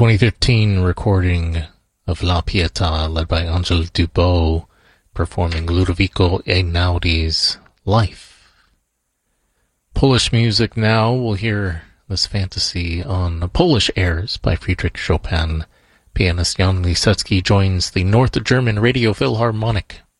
2015 recording of La Pietà, led by Angel Dubot, performing Ludovico Einaudi's Life. Polish music now. We'll hear this fantasy on Polish airs by Friedrich Chopin. Pianist Jan Lisecki joins the North German Radio Philharmonic